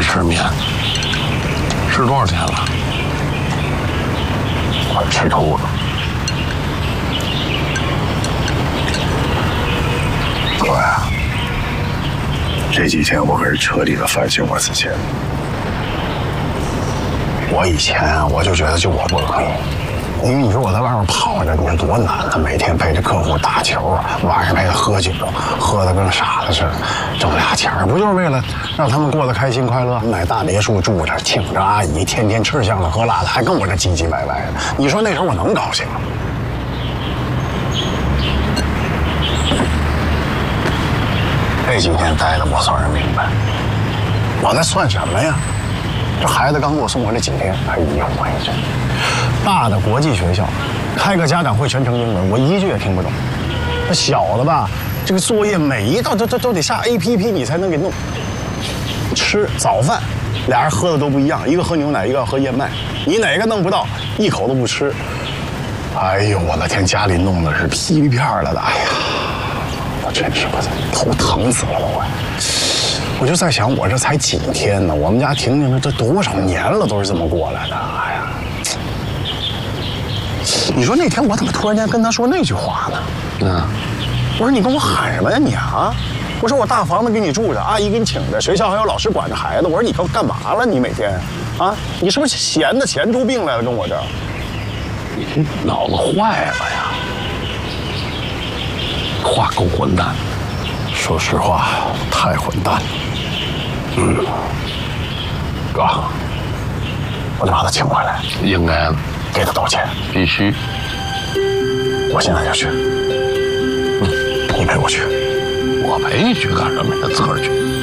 爱吃面，吃多少天了？ 我吃吐了。哥呀，这几天我可是彻底的反省我自己。我以前我就觉得就我不容易。因为你说我在外面跑着，你说多难啊！每天陪着客户打球，晚上陪他喝酒，喝得跟傻子似的，挣俩钱不就是为了让他们过得开心快乐？买大别墅住着，请着阿姨，天天吃香的喝辣的，还跟我这唧唧歪歪的。你说那时候我能高兴吗？这几天待的我算是明白，我那算什么呀？这孩子刚给我送回来几天，哎呦喂，这大的国际学校，开个家长会全程英文，我一句也听不懂。那小的吧，这个作业每一道都得下 APP 你才能给弄。吃早饭，俩人喝的都不一样，一个喝牛奶，一个要喝燕麦，你哪个弄不到，一口都不吃。哎呦我的天，家里弄的是噼里片了的，哎呀，我真是我头疼死了我。我就在想，我这才几天呢？我们家婷婷这多少年了都是这么过来的。哎呀，你说那天我怎么突然间跟她说那句话呢？我说你跟我喊什么呀你啊？我说我大房子给你住着，阿姨给你请着，学校还有老师管着孩子。我说你干嘛了？你每天啊？你是不是闲的闲出病来了？跟我这， 你脑子坏了呀？话够混蛋。 说实话，太混蛋了。哥，我得把他请回来。 应该的， 给他道歉。 必须。 我现在就去。你陪我去。 我陪你去干什么呀？自个儿去。